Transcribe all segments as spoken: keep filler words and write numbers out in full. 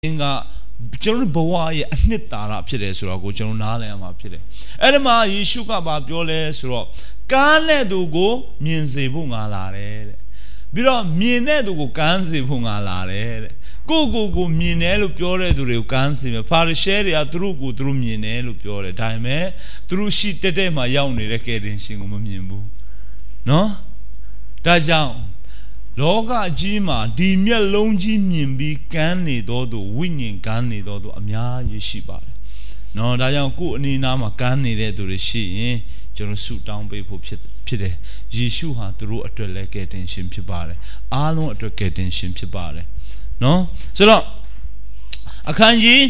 Inga General Bawaye Nitara Pide Surago, General Nalama Pide. Edema Yishuka Babiole Suro. Kane dugo mienze bunga lare. Biro miene dugo kanzi bunga lare. Go go go miene lu piore dure kanzi me. Parisheri a drugu dru miene lu piore. Daime dru shi tete ma yauni rekedin shingu mimbu. No? Dajang. Loga jima di mia longji mimbi kani dodo winning kani dodo amya yeshiba. No, dajang ku ni nama kani re dure shi.ကျွန်တော်ဆူတောင်းပေးဖို့ဖြစ်ဖြစ်တယ်ယေရှုဟာသူတို့အတွက်လည်းကယ်တင်ရှင်ဖြစ်ပါတယ်အားလုံးအတွက်ကယ်တင်ရှင်ဖြစ်ပါတယ်နော်ဆိုတော့အခန်းကြီး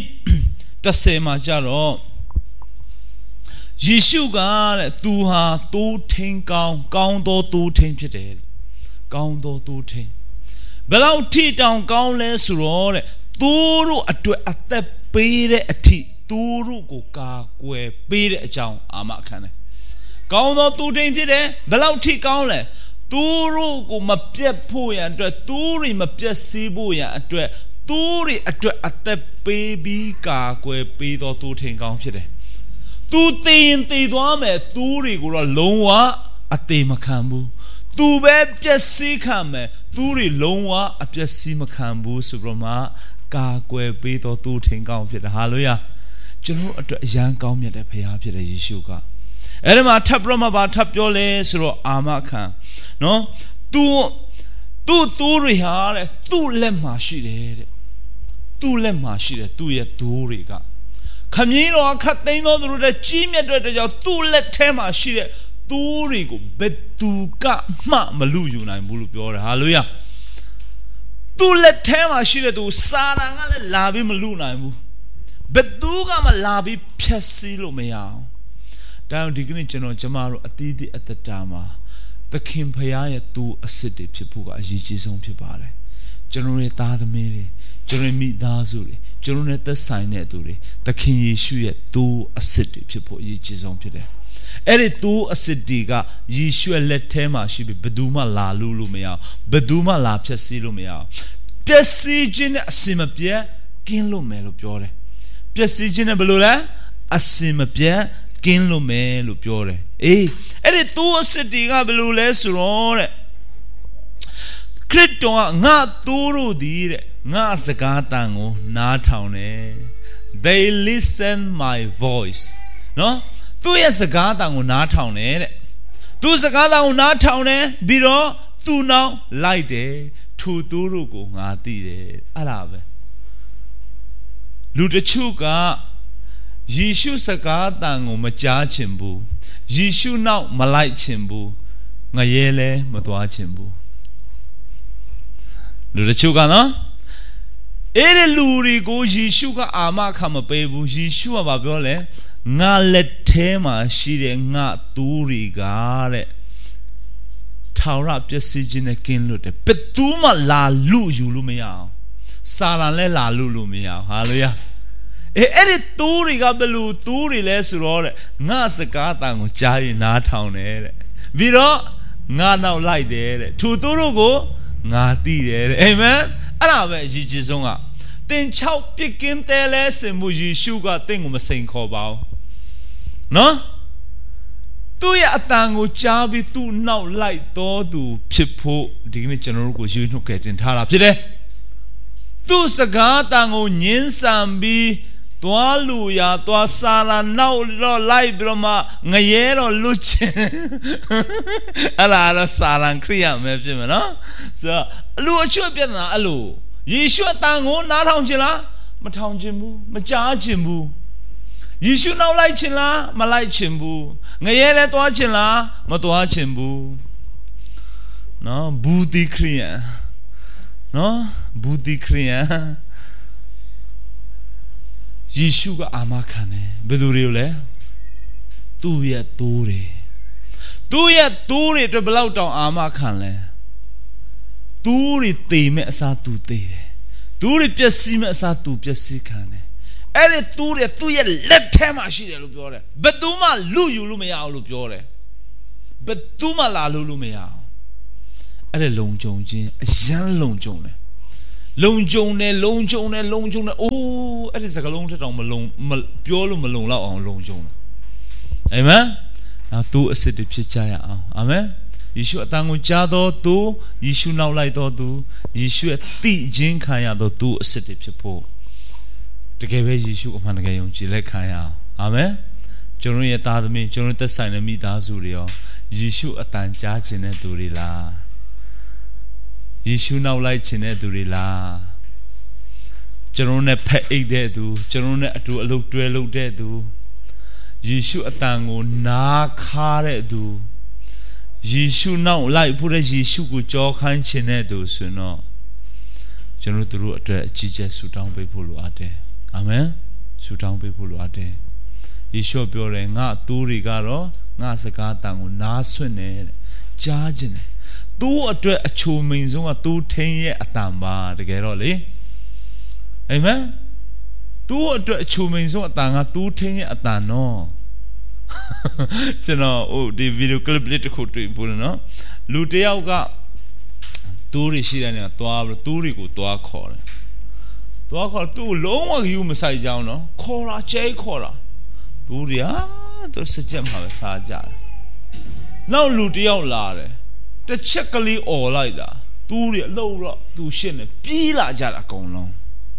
tenမှာကြတော့ယေရှုကတဲ့သူဟာတိုးထင်းကောင်းကောင်းသောတိုးထင်းဖြစ်တယ်ကောင်းသောတိုးထင်းဘယ်လောက်ထိတောင်ကောင်းလဲဆိုတော့တဲ့သူတို့အတွက်အသက်ပေးတဲ့အထိသူတို့ကိုကာကွယ်ပေးတဲ့အကြောင်းအာမခံတယ်ကောင်းသောသူတိမ်ဖြစ်တယ်ဘယ်လောက်ထိကောင်းလဲသူတို့ကိုမပြတ်ဖို့ရန်အတွက်သူတွေမပြတ်စီးဖို့ရန်အတွက်သူတွေအတွက်အသက်ပေးပြီးကာကွယ်ပေးသောသူထိန်ကောင်းဖြစ်တယ်သူသိရင်သိသွားမယ်သူတွေကိုတော့လုံးဝအသေးမခံဘူးသူပဲပြတ်စီးခံမယ်သူတွေလုံးဝအပြတ်စီးမခံဘူးဆိုပြီးမှကာကွယ်ပေးသောသူထိန်ကောင်းဖြစ်တယ်ဟာလို့ရကျွန်တော်အတွက်အရန်ကောင်းမြတ်တဲ့ဖခင်ဖြစ်တဲ့ယေရှုကအဲ့ဒီမှာထပ်ပြမပါထပ်ပြောလဲဆိုတော့အာမခံနော်သူသူသူတွေဟာတဲ့သူ့လက်မှာရှိတယ်တဲ့သူ့လက်မှာရှိတယ်သူ့ရဲ့သူတွေကခမင်းတော်ခတ်သိမ်းသောသူတို့တဲ့ကြီးမြတ်တဲ့ကြောင့်သူ့လက်ထဲမှာရှိတဲ့သူတွေကိုဘယ်သူကမှမလူယူနိုင်ဘူးလို့ပြောတယ်ဟာလို့ရသူ့လက်ထဲမှာရှိတဲ့သူစာတန်ကလည်းလာပြီးမလူနိုင်ဘူးဘယ်သူကမှလာပြီးဖျက်ဆီးလို့မရအောင်ဒါဒီကနေ့ကျွန်တော်ကျမတို့အသီးသီးအတ္တတာမှာသခင်ဖရာရဲ့သူအစစ်တွေဖြစ်ဖို့ကအရေးကြီးဆုံးဖြစ်ပါတယ်ကျွန်တော်ရဲ့သားသမီးတွေကျွန်တော်မိသားစုတွေကျွန်တော်နဲ့သက်ဆိုင်တဲ့သူတွေသခင်ယေရှုရဲ့သူအစစ်တွေဖြစ်ဖို့အရေးကြီးဆုံးဖြစ်တယ်အဲ့ဒီသူအစစ်တွေကယေရှုရဲ့လက်ထဲမှာရှိပြီးဘယ်သူမှလာလို့လို့မရအောင်ဘယ်သူမှလာဖျက်ဆီးလို့မရအောင်ပျက်စီးခြင်းနဲ့အစင်မပြတ်ကင်းလို့မယ်လို့ပြောတယ်ပျက်စီးခြင်းနဲ့ဘယ်လိုလဲအစင်မပြတ်ကင်းလို့မယ်လို့ပြောတယ်အေးအဲ့ဒီသူအစစ်တွေကဘယ်လိုလဲဆိုတော့တဲ့ခရစ်တော်ကငါသူတို့ဒီတဲ့ငါစကားတန်ကိုနားထောင်တယ် they listen my voice နော်သူရဲ့စကားတန်ကိုနားထောင်တယ်တဲ့သူစကားတန်ကိုနားထောင်တယ်ပြီးတော့သူ့နောက်လိုက်တယ်သူသူတို့ကိုငါသိတယ်အဲ့ဒါပဲလူတချို့ကယေရှုစကားတန်ကိုမကြားချင်ဘူးယေရှုနောက်မလိုက်ချင်ဘူးငရဲလဲမသွားချင်ဘူးလူတချို့ကနော်အဲ့ဒီလူတွေကိုယေရှုကအာမခံမပေးဘူးယေရှုကဘာပြောလဲငါလက်ထဲမှာရှိတဲ့ငါသူတွေကတဲ့ထာဝရပျက်စီးခြင်းနဲ့ကင်းလွတ်တယ်ဘယ်သူမှလာလူယူလို့မရအောင်စာရန်လဲလာလူလို့မရအောင်ဟာလေယာအေးအဲ့ဒီသူတွေကဘယ်လိုသူတွေလဲဆိုတော့တဲ့ငါစကားတန်ကိုကြားရင်နားထောင်တယ်တဲ့ပြီးတော့ငါနောက်လိုက်တယ်တဲ့သူသူတို့ကိုငါသိတယ်တဲ့အာမင်အဲ့ဒါပဲအရေးကြီးဆုံးကတင်၆ပြစ်ကင်းတယ်လဲစင်မှုယေရှုကတင့်ကိုမစိန်ခေါ်ပါဘူးနော်သူ့ရဲ့အတန်ကိုကြားပြီးသူ့နောက်လိုက်တော်သူဖြစ်ဖို့ဒီကနေ့ကျွန်တော်တို့ကိုရွေးနှုတ်ကယ်တင်ထားတာဖြစ်တယ်သူ့စကားတန်ကိုညှင်းဆန်ပြီးသွားလူရသွားစာလာနောက်တော့လိုက်ပြီးတော့မှငရဲတော့လွတ်ချင်အဲ့ဒါတော့စာလံခရိယာမယ်ဖြစ်မယ်နော်ဆိုတော့အလူအချွတ်ပြဿနာအဲ့လိုယေရှုအတန်ကိုနားထောင်ခြင်းလားမထောင်ခြင်းဘူးမကြားခြင်းဘူးယေရှုနောက်လိုက်ခြင်းလားမလိုက်ခြင်းဘူးငရဲလဲသွားခြင်းလားမသွားခြင်းဘူးနော်ဘူတိခရိယာနော်ဘူတိခရိယာယေရှုကအာမခံတယ်ဘယ်သူတွေကိုလဲသူ့ရဲ့သူတွေသူ့ရဲ့သူတွေအတွက်ဘယ်လောက်တောင်အာမခံလဲသူတွေသိမဲ့အစားသူသိတယ်သူတွေပျက်စီးမဲ့အစားသူပျက်စီးခံတယ်အဲ့ဒီသူတွေသူ့ရဲ့လက်ထဲမှာရှိတယ်လို့ပြောတယ်ဘယ်သူမှလူယူလို့မရအောင်လို့ပြောတယ်ဘယ်သူမှလာလို့လို့မရအောင်အဲ့ဒါလုံခြုံခြင်းအယမ်းလုံခြုံတယ်လုံကြုံတယ်လုံကြုံတယ်လုံကြုံတယ်အိုးအဲ့ဒီစကားလုံးထက်တောင်မလုံပြောလို့မလုံလောက်အောင်လုံကြုံတာအာမင်နောက်သူအစစ်တွေဖြစ်ကြရအောင်အာမင်ယေရှုအတန်ကိုကြားတော်သူယေရှုနောက်လိုက်တော်သူယေရှုရဲ့သိခြင်းခံရတော်သူအစစ်တွေဖြစ်ဖို့တကယ်ပဲယေရှုအမှန်တကယ်ယုံကြည်လက်ခံရအောင်အာမင်ကျွန်တော်ရဲ့သားသမီးကျွန်တော်သက်ဆိုင်တဲ့မိသားစုတွေရောယေရှုအတန်ကြားခြင်းတဲ့သူတွေလားယေရှုနောက်လိုက်ခြင်းတဲ့သူတွေလားကျွန်တော်နဲ့ဖက်အိတ်တဲ့သူကျွန်တော်နဲ့အတူအလုပ်တွဲလုပ်တဲ့သူယေရှုအတန်ကိုနားခါတဲ့သူယေရှုနောက်လိုက်ဖို့တဲ့ယေရှုကိုကြောခိုင်းခြင်းတဲ့သူဆိုတော့ကျွန်တော်တို့အတွက်အကြီးကျယ်ဆုတောင်းပေးဖို့လိုအပ်တယ်အာမင်ဆုတောင်းပေးဖို့လိုအပ်တယ်ယေရှုပြောတယ်ငါသူတွေကတော့ငါစကားတန်ကိုနားဆွင့်တယ်ကြားခြင်းတယ်သူ့အတွက်အချိုမိန်ဆုံးကသူထင်းရဲ့အတန်ပါတကယ်တော့လေအာမင်သူ့အတွက်အချိုမိန်ဆုံးအတန်ကသူထင်းရဲ့အတန်နော်ကျွန်တော်ဟိုဒီဗီဒီယိုကလစ်လေးတစ်ခုတွေ့ဘူးနော်လူတယောက်ကသူတွေရှိတဲ့နေရာသွားပြီးသူတွေကိုသွားခေါ်တယ်သွားခေါ်သူ့လုံးဝယူမဆိုင်ကြအောင်နော်ခေါ်တာကျဲခေါ်တာသူတွေဟာသူစကြက်မှာပဲစားကြတယ်နောက်လူတယောက်လာတယ်တစ်ချက်ကလေးអော်လိုက်တာသူတွေအလုံးတော့သူရှင်းတယ်ပြေးလာကြတာအကုန်လုံး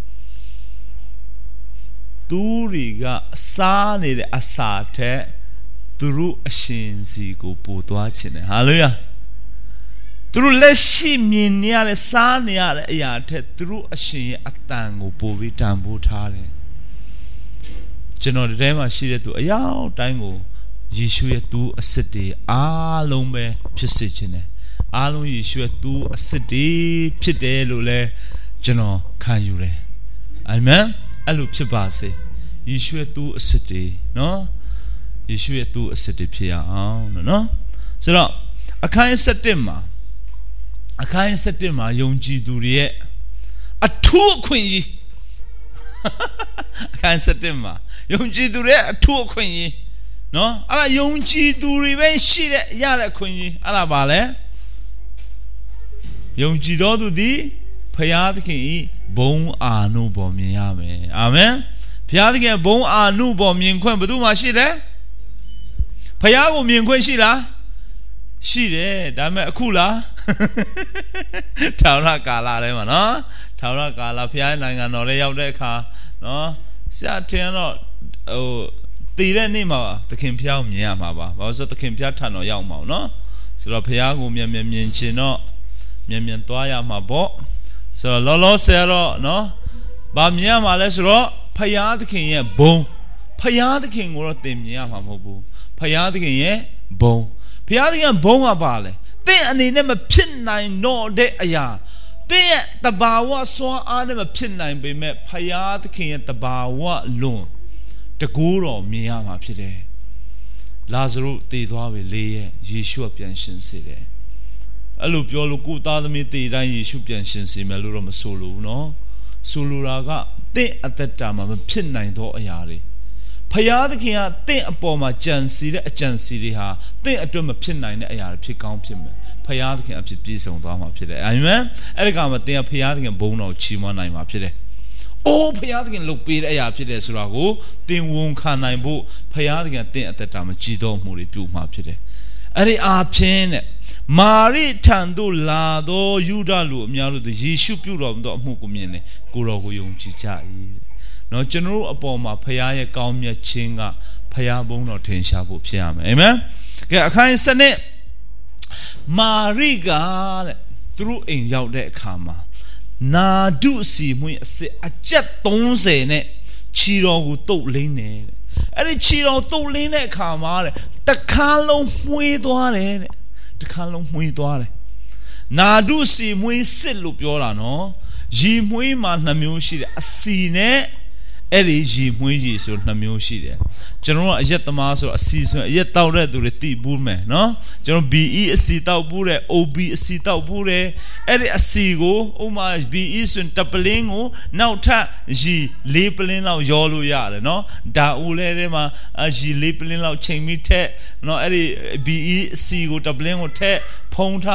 သူတွေကစားနေတဲ့အစာထက်သူတို့အရှင်စီကိုပို့သွားခြင်းတယ်ဟာလေလုယာသူတို့လက်ရှိမြင်နေရတဲ့စားနေရတဲ့အရာထက်သူတို့အရှင်ရဲ့အတန်ကိုပို့ပြီးတန်ဖိုးထားတယ်ကျွန်တော်ဒီထဲမှာရှိတဲ့သူအယောက်တိုင်းကိုယေရှုရဲ့သူအစစ်တွေအားလုံးပဲဖြစ်စေခြင်းတယ်အားလုံးယေရှုရဲ့သူအစစ်တွေဖြစ်တယ်လို့လဲကျွန်တော်ခံယူတယ်အာမင်အဲ့လိုဖြစ်ပါစေယေရှုရဲ့သူအစစ်တွေနော်ယေရှုရဲ့သူအစစ်တွေဖြစ်ရအောင်နော်ဆိုတော့အခန်း၁၁မှာအခန်း၁၁မှာယုံကြည်သူတွေရဲ့အထူးအခွင့်အရေးအခန်း၁၁မှာယုံကြည်သူတွေရဲ့အထူးအခွင့်အရေးနော်အဲ့ဒါယုံကြည်သူတွေပဲရှိတဲ့ရတဲ့အခွင့်အရေးအဲ့ဒါပါလေယုံကြည်တော်သူသည်ဖျားသခင်ဤဘုံအာနုဘော်မြင်ရမယ်အာမင်ဖျားသခင်ဘုံအာနုဘော်မြင်ခွင့်ဘယ်သူမှရှိတယ်ဖျားကိုမြင်ခွင့်ရှိလားရှိတယ်ဒါပေမဲ့အခုလားထာဝရကာလထဲမှာနော်ထာဝရကာလဖျားနိုင်ငံတော်ထဲရောက်တဲ့အခါနော်ဆရာထင်တော့ဟိုတည်တဲ့နေ့မှာသခင်ဖျားကိုမြင်ရမှာပါဘာလို့ဆိုသခင်ဖျားထံတော်ရောက်မှာနော်ဆိုတော့ဖျားကိုမြင်မြင်မြင်ချင်တော့မြင်မြင်သွားရမှာပေါ့ဆိုတော့လောလောဆယ်တော့နော်ဗာမြင်ရမှာလဲဆိုတော့ဖယားသခင်ရဲ့ဘုံဖယားသခင်ကိုတော့သင်မြင်ရမှာမဟုတ်ဘူးဖယားသခင်ရဲ့ဘုံဖယားသခင်ဘုံကပါလဲသင်အနေနဲ့မဖြစ်နိုင်တော့တဲ့အရာသင်ရဲ့တဘာဝစွမ်းအားနဲ့မဖြစ်နိုင်ပေမဲ့ဖယားသခင်ရဲ့တဘာဝလွန်တကူတော်မြင်ရမှာဖြစ်တယ်လာဇရုတည်သွားပြီလေးရဲ့ယေရှုကပြန်ရှင်စေတယ်အဲ့လိုပြောလို့ကိုသားသမီးတည်တိုင်းယေရှုပြန်ရှင်စေမယ်လို့တော့မဆိုလို့နော်ဆိုလိုတာကတင့်အသက်တာမှာမဖြစ်နိုင်သောအရာတွေဖယားသခင်ကတင့်အပေါ်မှာကြံစီတဲ့အကြံစီတွေဟာတင့်အတွက်မဖြစ်နိုင်တဲ့အရာတွေဖြစ်ကောင်းဖြစ်မယ်ဖယားသခင်အဖြစ်ပြည့်စုံသွားမှာဖြစ်တယ်အာမင်အဲ့ဒီကမှာတင်ကဖယားသခင်ဘုန်းတော်ချီးမွမ်းနိုင်မှာဖြစ်တယ်အိုးဖယားသခင်လုပ်ပေးတဲ့အရာဖြစ်တယ်ဆိုတာကိုတင်ဝန်ခံနိုင်ဖို့ဖယားသခင်တင့်အသက်တာမှာကြည်တော်မှုတွေပြုမှာဖြစ်တယ်အဲ့ဒီအားဖြင့်တဲ့မာရိထံသို့လာသောယူဒလူအများတို့ယေရှုပြုတော်မူသောအမှုကိုမြင်တယ်ကိုတော်ကိုယုံကြည်ကြ၏တဲ့နော်ကျွန်တော်တို့အပေါ်မှာဖယားရဲ့ကောင်းမြတ်ခြင်းကဖယားဘုန်းတော်ထင်ရှားဖို့ဖြစ်ရမယ်အာမင်ကဲအခန်းစနစ်မာရိကတဲ့သူတို့အိမ်ရောက်တဲ့အခါမှာနာဒုစီမွေးအစစ်အကျက်သုံးဆယ်နဲ့ခြီတော်ကိုတုတ်လင်းတယ်တဲ့အဲ့ဒီခြီတော်တုတ်လင်းတဲ့အခါမှာတဲ့တခါလုံးမှွေးသွားတယ်တဲ့တခါလုံးမှွေးသွားတယ်နာဒုစီမွေးစစ်လို့ပြောတာနော်ရီမွေးမှာနှစ်မျိုးရှိတယ်အစီနဲ့အဲ့ဒီရီမွေးရီဆိုနှစ်မျိုးရှိတယ်ကျွန်တော်ကအရက်သမားဆိုအစီဆိုအရက်တောက်တဲ့သူတွေတိဘူးမယ်နော်ကျွန်တော် ဘီ အီ အစီတောက်ဘူးတယ် အို ဘီ အစီတောက်ဘူးတယ်အဲ့ဒီအစီကိုဥမာ ဘီ အီ ဆိုတပလင်းကိုနောက်ထပ်ရီလေးပလင်းလောက်ရောလို့ရတယ်နော်ဒါဦးလဲထဲမှာရီလေးပလင်းလောက်ချိန်ပြီးထက်နော်အဲ့ဒီ ဘီ အီ အစီကိုတပလင်းကိုထက်ဖုံးထား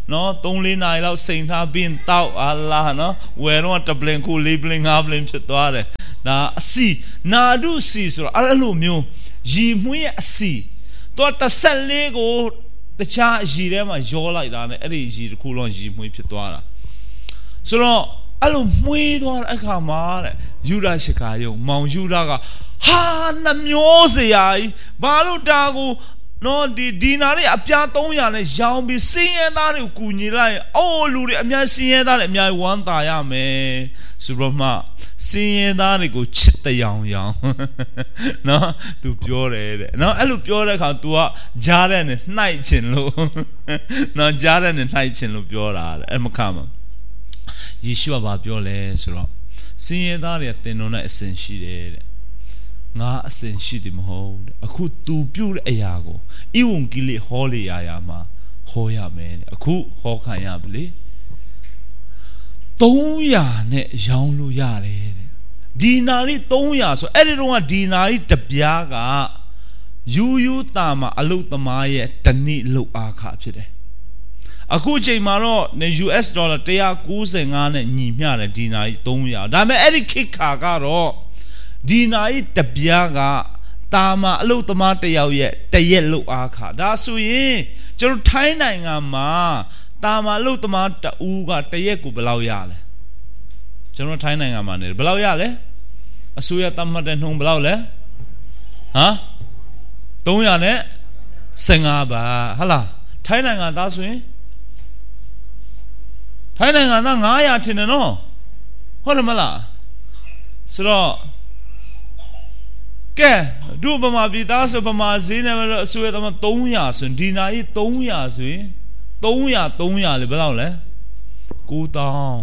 နော်သုံးလေးနာရီလောက်စိန်ထားပြီးတောက်အာလာနော်ဝယ်တော့တပလင်ခုလေးပလင်ငါးပလင်ဖြစ်သွားတယ်ဒါအစီနာဒုစီဆိုတော့အဲ့လိုမျိုးရီမွေးရဲ့အစီတော့တစ်ဆက်လေးကိုတခြားရီထဲမှာရောလိုက်တာနဲ့အဲ့ဒီရီတစ်ခုလုံးရီမွေးဖြစ်သွားတာဆိုတော့အဲ့လိုမွေးသွားတဲ့အခါမှာတဲ့ယူဒရှကာယုံမောင်ယူဒကဟာနှမျိုးစရာကြီးဘာလို့တာကိုနော်ဒီဒီနာတွေအပြားသုံးရာနဲ့ရောင်းပြီးစင်းရဲသားတွေကိုကူညီလိုက်ရင်အိုးလူတွေအများစင်းရဲသားတွေအများဝမ်းသာရမယ်ဆိုတော့မှစင်းရဲသားတွေကိုချစ်တရောင်ရောင်နော် तू ပြောတယ်တဲ့နော်အဲ့လိုပြောတဲ့အခါ तू ကကြားတဲ့နဲ့နှိုက်ချင်လို့နော်ကြားတဲ့နဲ့နှိုက်ချင်လို့ပြောတာတဲ့အဲ့မခါမှာယေရှုကဘာပြောလဲဆိုတော့စင်းရဲသားတွေကတင်တော်နဲ့အစဉ်ရှိတယ်တဲ့ငါအစဉ်ရှိတယ်မဟုတ်တဲ့အခု तू ပြုတ်တဲ့အရာကိုဣဝံဂေလိဟောလေရာရာမှာဟောရမယ်တဲ့အခုဟောခံရပြီလေသုံးရာနဲ့ရောင်းလို့ရတယ်တဲ့ဒီနာရီသုံးရာဆိုအဲ့ဒီတော့ကဒီနာရီတပြားကယူယူတာမှာအလုတ်သမားရဲ့တနည်းလုတ်အားခဖြစ်တယ်အခုချိန်မှာတော့ ယူအက်စ် ဒေါ်လာone ninety-fiveနဲ့ညီမျှတယ်ဒီနာရီသုံးရာဒါပေမဲ့အဲ့ဒီခေတ်ခါကတော့ဒီနာရီတပြားကတာမအလုတ်သမားတယောက်ရဲ့တရက်လုတ်အားခဒါဆိုရင်ကျွန်တော်ထိုင်းနိုင်ငံမှာတာမအလုတ်သမားတဦးကတရက်ကိုဘယ်လောက်ရလဲကျွန်တော်ထိုင်းနိုင်ငံမှာနေဘယ်လောက်ရလဲအစိုးရသတ်မှတ်တဲ့နှုန်းဘယ်လောက်လဲဟမ်three hundred fifteenบาทဟုတ်လားထိုင်းနိုင်ငံသားဆိုရင်ထိုင်းနိုင်ငံသားfive hundredထင်တယ်နော်ဟုတ်တယ်မလားဆိုတော့ကဲဒုပမာပြည်သားဆိုပမာဈေးနဲ့အစိုးရသမားthree hundredဆိုရင်ဒီနာရီthree hundredဆိုရင်three hundred three hundredလေဘယ်လောက်လဲnine thousand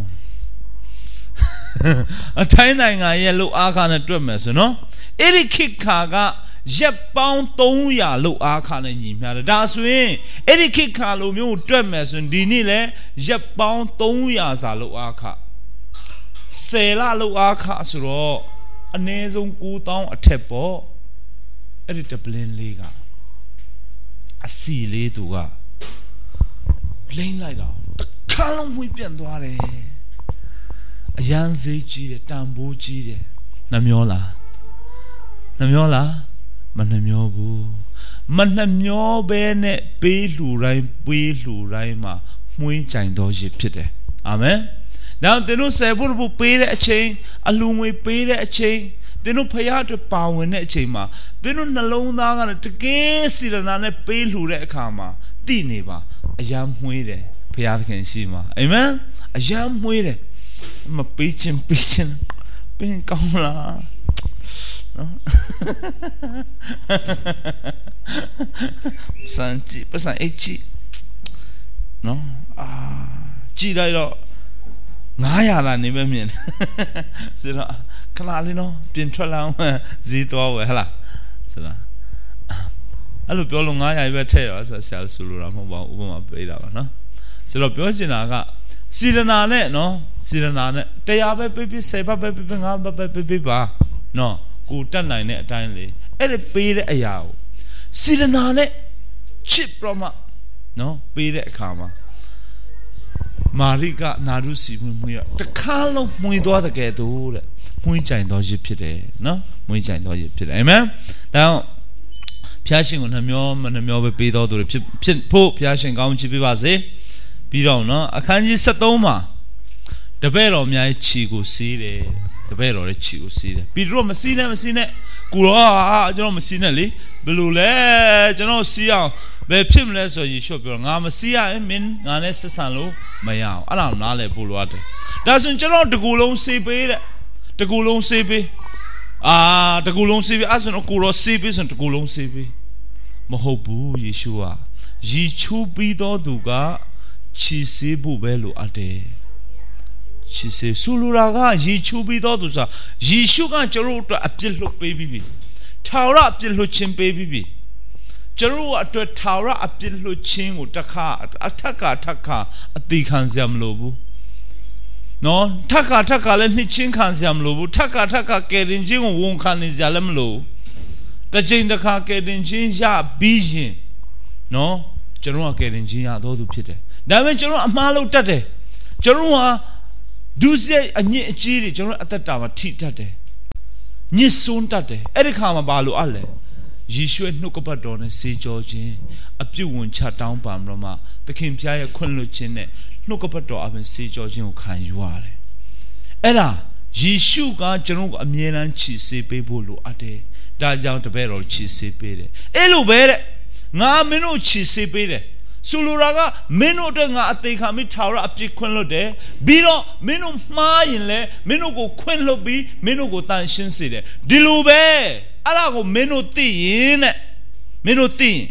အထိုင်းနိုင်ငံရဲ့လို့အားခနဲ့တွက်မယ်ဆိုနော်အဲ့ဒီခေတ်ခါကရက်ပေါင်းthree hundredလို့အားခနဲ့ညီမျှတယ်ဒါဆိုရင်အဲ့ဒီခေတ်ခါလိုမျိုးတွက်မယ်ဆိုရင်ဒီနေ့လဲရက်ပေါင်းthree hundredစာလို့အားခtenလလို့အားခဆိုတော့အနည်းဆုံးnine thousandအထက်ပေါ့အဲ့ဒီတပလင်းလေးကအစီလေးသူကလိမ့်လိုက်တော့တခါလုံးမှွေးပြန်သွားတယ်အရန်စေးကြီးတယ်တန်ဖိုးကြီးတယ်နှမျောလားနှမျောလားမနှမျောဘူးမနှမျောပဲနဲ့ပေးလှူတိုင်းပေးလှူတိုင်းမှာမှွေးကြိုင်တော်ရစ်ဖြစ်တယ်အာမင်နောက်သင်တို့ဆယ်ဖို့ဖို့ပေးတဲ့အချိန်အလူငွေပေးတဲ့အချိန်သင်တို့ဖရားအတွက်ပါဝင်တဲ့အချိန်မှာသင်တို့နှလုံးသားကတကယ်စီရနာနဲ့ပေးလှူတဲ့အခါမှာတည်နေပါအယံမှွေးတယ်ဖရားသခင်ရှိမှာအာမင်အယံမှွေးတယ်မပေးချင်းပေးချင်းပင်ကောင်းလားနော်စံကြည့်ပစံအချီနော်အာကြည့်လိုက်တော့nine hundredလာနေပဲမြင်ဆိုတော့ခလာလေးနော်ပြင်ထွက်လာအောင်ဈေးသွားဝယ်ဟလားဆိုတော့အဲ့လိုပြောလို့nine hundredပဲထည့်ရောဆိုဆရာဆိုလိုတာမဟုတ်ပါဘူးဥပမာပေးတာပါနော်ဆိုတော့ပြောချင်တာကစီရနာနဲ့နော်စီရနာနဲ့တရားပဲပေးပေးtenဘတ်ပဲပေးပေးfiveဘတ်ပဲပေးပေးပါနော်ကိုတက်နိုင်တဲ့အတိုင်းလေအဲ့ဒီပေးတဲ့အရာကိုစီရနာနဲ့ချစ်ပြမနော်ပေးတဲ့အခါမှာမာရိကနာရုစီမွေးမွေးရတခါလုံးမွေးသွားတဲ့ကဲတော့တဲ့မွေးကြိုင်တော်ရစ်ဖြစ်တယ်နော်မွေးကြိုင်တော်ရစ်ဖြစ်တယ်အာမင်ဒါဖျားရှင်ကိုနှမျောမနှမျောပဲပေးတော်သူတွေဖြစ်ဖြစ်ဖို့ဖျားရှင်ကောင်းချီးပေးပါစေပြီးတော့နော်အခန်းကြီးseventeenမှာတပည့်တော်များရဲ့ခြေကိုစီးတယ်တပည့်တော်ရဲ့ခြေကိုစီးတယ်ပြီးတော့မစီးနဲ့မစီးနဲ့ကိုတော့အာကျွန်တော်မစီးနဲ့လေဘယ်လိုလဲကျွန်တော်စီးအောင်ဘယ်ဖြစ်မလဲဆိုယေရှုပြောငါမစီးရရင်မင်းငါနဲ့ဆက်ဆံလို့မရအောင်အဲ့ဒါနားလဲပို့လို့ရတယ်ဒါဆိုရင်ကျွန်တော်တကူလုံးစေးပေးတဲ့တကူလုံးစေးပေးအာတကူလုံးစေးပေးအဲ့ဆိုတော့ကိုတော့စေးပေးဆိုတကူလုံးစေးပေးမဟုတ်ဘူးယေရှုကရီချူပြီးတော့သူကခြေစေးဖို့ပဲလို့အပ်တယ်ခြေစေးဆူလူရာကရီချူပြီးတော့သူဆိုယေရှုကကျွန်တော်တို့အပြစ်လွတ်ပေးပြီးထာဝရအပြစ်လွတ်ခြင်းပေးပြီးကျွန်တော်အတွက်ထာဝရအပြစ်လွတ်ခြင်းကိုတခါအထက်ကထက်ခါအသေးခံစရာမလိုဘူးနော်ထက်ကထက်ကလည်းနှစ်ချင်းခံစရာမလိုဘူးထက်ကထက်ကကယ်တင်ခြင်းကိုဝန်ခံနေစရာလည်းမလိုတစ်ချိန်တစ်ခါကယ်တင်ခြင်းရပြီးရင်နော်ကျွန်တော်ကကယ်တင်ခြင်းရတော်သူဖြစ်တယ်ဒါပေမဲ့ကျွန်တော်အမှားလုပ်တတ်တယ်ကျွန်တော်ဟာဒုစရိုက်အညစ်အကြေးတွေကျွန်တော်အသက်တာမှာထိတတ်တယ်ညစ်စွန်းတတ်တယ်အဲ့ဒီခါမှာဘာလို့အလဲယေရှုရဲ့နှုတ်ကပတ်တော်နဲ့စေကြောခြင်းအပြုတ်ဝင်ချတောင်းပါမလို့မှသခင်ဖျားရဲ့ခွင့်လွှတ်ခြင်းနဲ့နှုတ်ကပတ်တော်အပြင်စေကြောခြင်းကိုခံယူရတယ်အဲ့ဒါယေရှုကကျွန်တော်ကိုအမြဲတမ်းချီစေပေးဖို့လိုအပ်တယ်ဒါကြောင့်တပည့်တော်ချီစေပေးတယ်အဲ့လိုပဲတဲ့ငါမင်းတို့ချီစေပေးတယ်ဆိုလိုတာကမင်းတို့အတွက်ငါအသေးခံပြီးထာဝရအပြစ်ခွင့်လွှတ်တယ်ပြီးတော့မင်းတို့မှားရင်လည်းမင်းတို့ကိုခွင့်လွှတ်ပြီးမင်းတို့ကိုတန်ရှင်းစေတယ်ဒီလိုပဲအဲ့ဒါကိုမင်းတို့သိရင်တဲ့မင်းတို့သိရင်